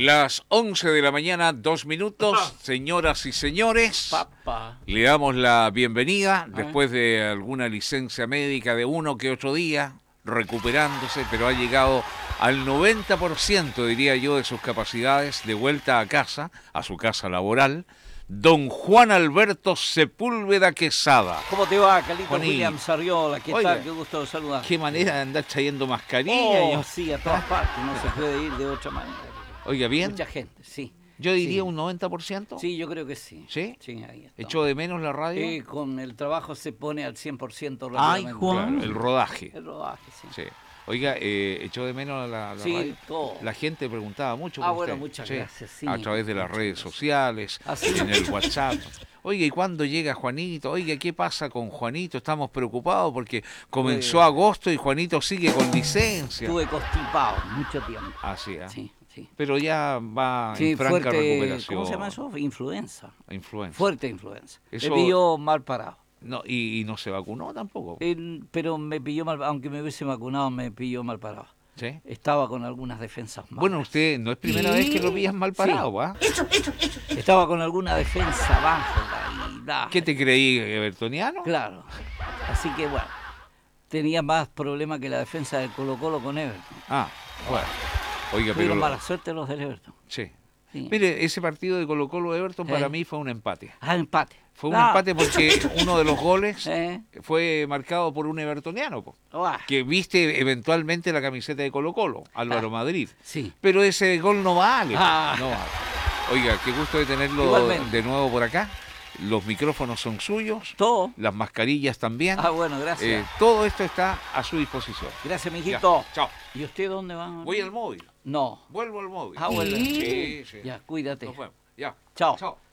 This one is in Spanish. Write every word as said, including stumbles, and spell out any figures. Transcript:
Las once de la mañana, dos minutos, señoras y señores, Papá. le damos la bienvenida después de alguna licencia médica de uno que otro día, recuperándose, pero ha llegado al noventa por ciento, diría yo, de sus capacidades, de vuelta a casa, a su casa laboral, don Juan Alberto Sepúlveda Quesada. ¿Cómo te va, Carlito Juanito. William Sarriola? ¿Qué Oiga, tal? Qué gusto saludar. Qué manera de andar trayendo mascarilla. Oh, y- sí, a todas partes, no se puede ir de otra manera. Oiga, bien, Mucha gente, sí. yo diría sí. un noventa por ciento. Sí, yo creo que sí. ¿Sí? Sí, ahí está. ¿Echó de menos la radio? Eh, con el trabajo se pone al cien por ciento Ay, rápidamente. Juan. Claro, el rodaje. El rodaje, sí. Sí. Oiga, eh, echó de menos la, la Sí, radio. todo. La gente preguntaba mucho Ah, por bueno, usted. muchas Sí. gracias, sí. A través de las Muchas redes gracias. sociales, Así en es. el WhatsApp. Oiga, ¿y cuándo llega Juanito? Oiga, ¿qué pasa con Juanito? Estamos preocupados porque comenzó Pues- agosto y Juanito sigue con licencia. Estuve constipado mucho tiempo. Así, ¿ah? Sí, sí. Pero ya va Sí, en franca fuerte, recuperación. ¿cómo se llama eso? Influenza. Influenza. Fuerte influenza. Eso- Me pilló mal parado. No, y, y no se vacunó tampoco. El- pero me pilló mal, aunque me hubiese vacunado, me pilló mal parado. ¿Sí? Estaba con algunas defensas malas. Bueno, usted no es primera vez que lo pillas mal parado, ¿ah? Estaba con alguna defensa baja y da. ¿Qué te creí, evertoniano? Claro. Así que bueno, tenía más problema que la defensa del Colo Colo con Everton. Ah, bueno. Oiga, pero... Tuvieron lo- mala suerte los del Everton. Sí. Sí. Mire, ese partido de Colo Colo Everton Eh. para mí fue un empate. Ah, empate. Fue un Ah. empate porque uno de los goles Eh. fue marcado por un evertoniano, po, Ah, que viste eventualmente la camiseta de Colo Colo, Álvaro Ah. Madrid. sí. Pero ese gol no vale. Ah. No vale. Oiga, qué gusto de tenerlo Igualmente. de nuevo por acá. Los micrófonos son suyos, Todo. las mascarillas también. Ah, bueno, gracias. Eh, todo esto está a su disposición. Gracias, Ya, mijito. chao. ¿Y usted dónde va? Voy al móvil. No. Vuelvo al móvil. Ah, vuelve. Sí, sí. Ya, cuídate. Nos vemos. Ya. Chao. Chao.